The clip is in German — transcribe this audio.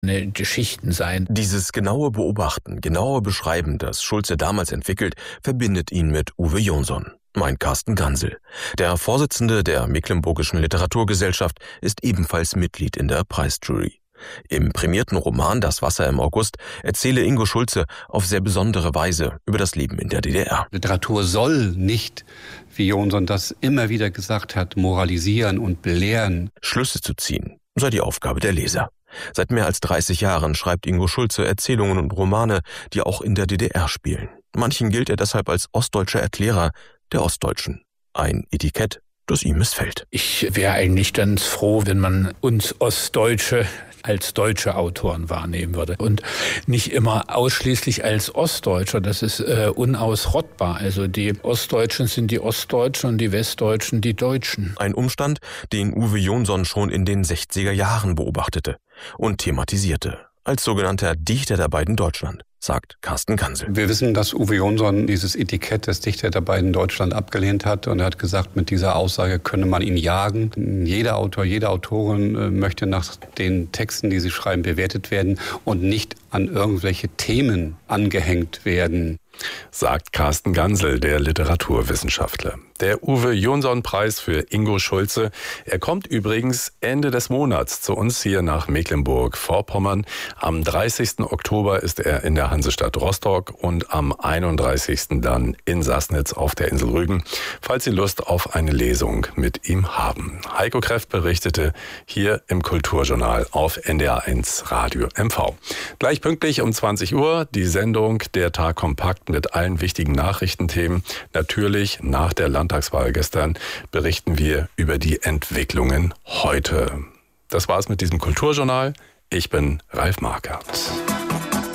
Geschichten sein. Dieses genaue Beobachten, genaue Beschreiben, das Schulze damals entwickelt, verbindet ihn mit Uwe Jonsson, meint Carsten Gansel. Der Vorsitzende der Mecklenburgischen Literaturgesellschaft ist ebenfalls Mitglied in der Preisjury. Im prämierten Roman »Das Wasser im August« erzähle Ingo Schulze auf sehr besondere Weise über das Leben in der DDR. Literatur soll nicht, wie Jonsson das immer wieder gesagt hat, moralisieren und belehren. Schlüsse zu ziehen sei die Aufgabe der Leser. Seit mehr als 30 Jahren schreibt Ingo Schulze Erzählungen und Romane, die auch in der DDR spielen. Manchen gilt er deshalb als ostdeutscher Erklärer der Ostdeutschen. Ein Etikett, das ihm missfällt. Ich wäre eigentlich ganz froh, wenn man uns Ostdeutsche als deutsche Autoren wahrnehmen würde und nicht immer ausschließlich als Ostdeutscher. Das ist unausrottbar. Also die Ostdeutschen sind die Ostdeutschen und die Westdeutschen die Deutschen. Ein Umstand, den Uwe Jonsson schon in den 60er Jahren beobachtete und thematisierte, als sogenannter Dichter der beiden Deutschland, sagt Carsten Gansel. Wir wissen, dass Uwe Jonsson dieses Etikett des Dichter der beiden Deutschland abgelehnt hat und er hat gesagt, mit dieser Aussage könne man ihn jagen. Jeder Autor, jede Autorin möchte nach den Texten, die sie schreiben, bewertet werden und nicht an irgendwelche Themen angehängt werden, sagt Carsten Gansel, der Literaturwissenschaftler. Der Uwe-Jonsson-Preis für Ingo Schulze. Er kommt übrigens Ende des Monats zu uns hier nach Mecklenburg-Vorpommern. Am 30. Oktober ist er in der Hansestadt Rostock und am 31. dann in Sassnitz auf der Insel Rügen, falls Sie Lust auf eine Lesung mit ihm haben. Heiko Kreft berichtete hier im Kulturjournal auf NDR1 Radio MV. Gleich pünktlich um 20 Uhr die Sendung Der Tag kompakt mit allen wichtigen Nachrichtenthemen. Natürlich nach der Landtagswahl gestern berichten wir über die Entwicklungen heute. Das war's mit diesem Kulturjournal. Ich bin Ralf Markert.